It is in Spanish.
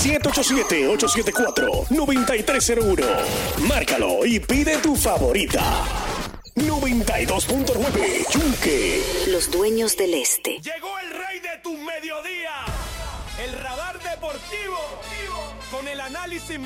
787-874-9301. Márcalo y pide tu favorita. 92.9 Yunque. Los dueños del este. Llegó el rey de tu mediodía. El radar deportivo. Con el análisis